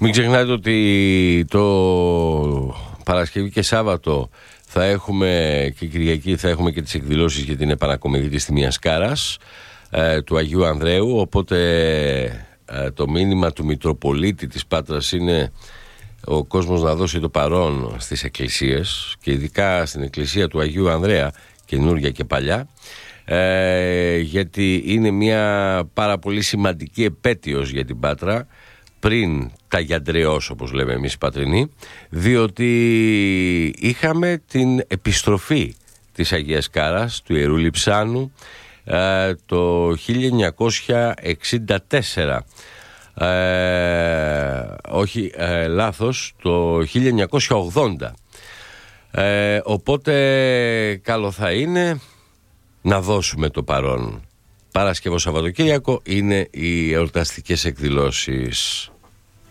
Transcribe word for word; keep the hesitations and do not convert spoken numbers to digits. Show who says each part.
Speaker 1: Μην ξεχνάτε ότι το Παρασκευή και Σάββατο θα έχουμε και Κυριακή θα έχουμε και τις εκδηλώσεις για την επανακομιδή της Τιμίας Κάρας ε, του Αγίου Ανδρέου, οπότε ε, το μήνυμα του Μητροπολίτη της Πάτρας είναι ο κόσμος να δώσει το παρόν στις εκκλησίες και ειδικά στην εκκλησία του Αγίου Ανδρέα, καινούρια και παλιά, ε, γιατί είναι μια πάρα πολύ σημαντική επέτειος για την Πάτρα, πριν τα γιαντρεώς όπως λέμε εμείς οι Πατρινοί, διότι είχαμε την επιστροφή της Αγίας Κάρας, του Ιερού Λειψάνου, ε, το χίλια εννιακόσια εξήντα τέσσερα. Ε, όχι, ε, λάθος, το χίλια εννιακόσια ογδόντα. Ε, οπότε καλό θα είναι να δώσουμε το παρόν. Παρασκευό Σαββατοκύριακο είναι οι εορταστικές εκδηλώσεις.